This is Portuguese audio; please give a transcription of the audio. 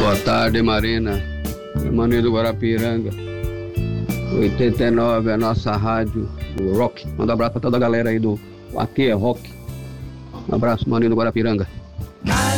Boa tarde, Marina. Maninho do Guarapiranga. 89 é a nossa rádio do rock. Manda um abraço pra toda a galera aí do Aqui é Rock. Um abraço, Maninho do Guarapiranga.